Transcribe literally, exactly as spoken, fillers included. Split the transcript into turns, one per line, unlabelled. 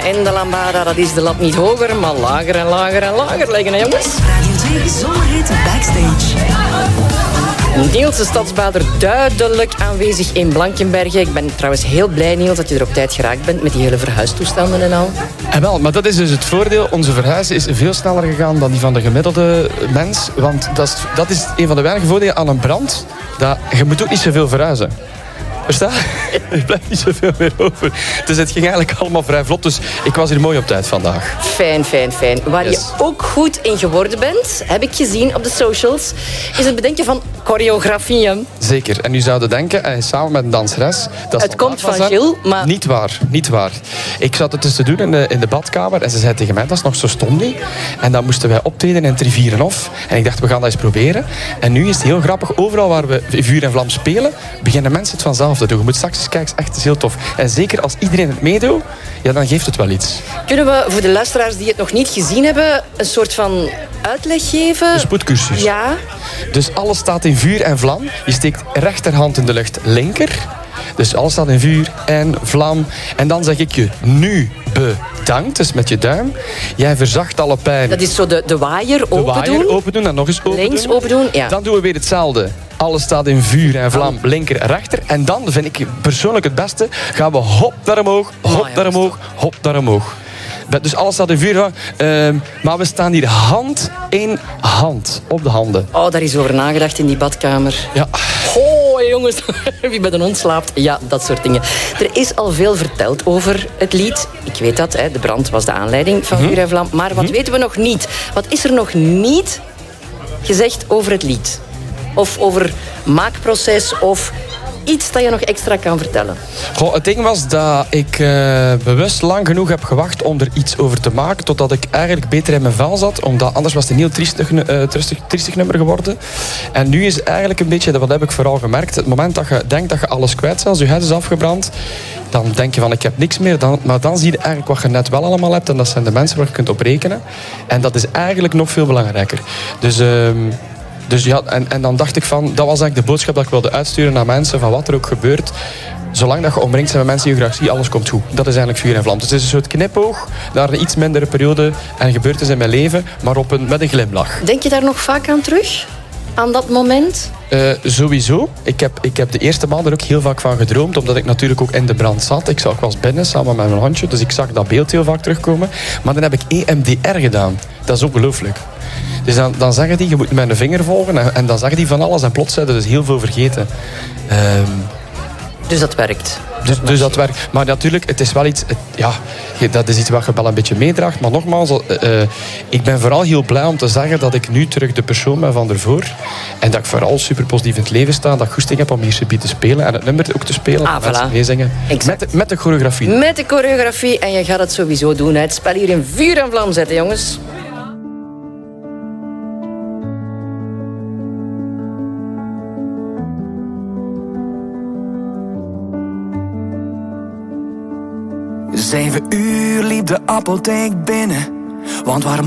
En de lambada, dat is de lat niet hoger, maar lager en lager en lager leggen, hè jongens?
Radio twee Zomerhit Backstage.
Niels, de stadsbader, duidelijk aanwezig in Blankenberge. Ik ben trouwens heel blij, Niels, dat je er op tijd geraakt bent met die hele verhuistoestanden en al.
En wel, maar dat is dus het voordeel. Onze verhuis is veel sneller gegaan dan die van de gemiddelde mens. Want dat is, dat is een van de weinige voordelen aan een brand. Dat, je moet ook niet zoveel verhuizen. Versta? Er blijft niet zoveel meer over. Dus het ging eigenlijk allemaal vrij vlot. Dus ik was hier mooi op tijd vandaag.
Fijn, fijn, fijn. Waar yes. je ook goed in geworden bent, heb ik gezien op de socials, is het bedenken van choreografieën.
Zeker. En u zouden denken, en samen met een danseres... Dat
het komt van Gilles, maar...
Niet waar, niet waar. Ik zat het dus te doen in de, in de badkamer en ze zei tegen mij, dat is nog zo stom niet. En dan moesten wij optreden in het Rivierenhof. En ik dacht, we gaan dat eens proberen. En nu is het heel grappig. Overal waar we vuur en vlam spelen, beginnen mensen het vanzelf te doen. Je moet straks eens kijken, het is echt heel tof. En zeker als iedereen het meedoet, ja, dan geeft het wel iets.
Kunnen we voor de luisteraars die het nog niet gezien hebben, een soort van uitleg geven?
Een spoedcursus.
Ja. Dus
alles staat in vuur en vlam. Je steekt rechterhand in de lucht, linker. Dus alles staat in vuur en vlam. En dan zeg ik je nu bedankt, dus met je duim. Jij verzacht alle pijn.
Dat is zo de, de waaier open doen.
De waaier open doen en nog eens open
Links
doen.
open doen, ja.
Dan doen we weer hetzelfde. Alles staat in vuur en vlam, oh. linker, rechter. En dan vind ik persoonlijk het beste. Gaan we hop naar omhoog, hop oh, naar omhoog, hop naar omhoog. Dus alles staat in vuur. Uh, maar we staan hier hand in hand. Op de handen.
Oh, daar is over nagedacht in die badkamer.
Ja.
Oh, jongens. Wie bij de hond slaapt. Ja, dat soort dingen. Er is al veel verteld over het lied. Ik weet dat, hè. De brand was de aanleiding van mm-hmm. Vuur en Vlam. Maar wat mm-hmm. weten we nog niet? Wat is er nog niet gezegd over het lied? Of over maakproces of... iets dat je nog extra kan vertellen?
Goh, het ding was dat ik uh, bewust lang genoeg heb gewacht om er iets over te maken, totdat ik eigenlijk beter in mijn vel zat, omdat anders was het een heel triestig, uh, triestig, triestig nummer geworden. En nu is het eigenlijk een beetje, wat heb ik vooral gemerkt, het moment dat je denkt dat je alles kwijt bent, als je huid is afgebrand, dan denk je van ik heb niks meer, dan, maar dan zie je eigenlijk wat je net wel allemaal hebt en dat zijn de mensen waar je kunt op rekenen. En dat is eigenlijk nog veel belangrijker. Dus... Uh, Dus ja, en, en dan dacht ik van, dat was eigenlijk de boodschap dat ik wilde uitsturen naar mensen, van wat er ook gebeurt. Zolang dat je omringt zijn met mensen die je graag ziet, alles komt goed. Dat is eigenlijk vuur en vlam. Dus het is een soort knipoog naar een iets mindere periode en gebeurd is in mijn leven, maar op een, met een glimlach.
Denk je daar nog vaak aan terug? Aan dat moment?
Uh, sowieso. Ik heb, ik heb de eerste maanden er ook heel vaak van gedroomd, omdat ik natuurlijk ook in de brand zat. Ik, zag, ik was binnen samen met mijn hondje, dus ik zag dat beeld heel vaak terugkomen. Maar dan heb ik E M D R gedaan. Dat is ongelooflijk. Dus dan, dan zeggen die, je moet met een vinger volgen en, en dan zeggen die van alles en plots zijn er dus heel veel vergeten. Um,
dus dat werkt?
Dus, dus dat werkt. Maar natuurlijk, het is wel iets... Het, ja, dat is iets wat je wel een beetje meedraagt. Maar nogmaals, uh, uh, ik ben vooral heel blij om te zeggen dat ik nu terug de persoon ben van ervoor. En dat ik vooral super positief in het leven sta. Dat ik goesting heb om hier te spelen. En het nummer ook te spelen.
Ah, voilà.
Meezingen. Met, de, met de choreografie.
Met de choreografie. En je gaat het sowieso doen. Hè. Het spel hier in vuur en vlam zetten, jongens.
Zeven uur liep de apotheek binnen, want waar